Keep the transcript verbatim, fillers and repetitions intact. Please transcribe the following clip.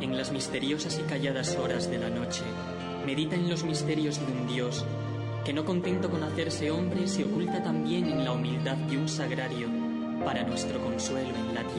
en las misteriosas y calladas horas de la noche, medita en los misterios de un Dios que, no contento con hacerse hombre, se oculta también en la humildad de un sagrario para nuestro consuelo en la tierra.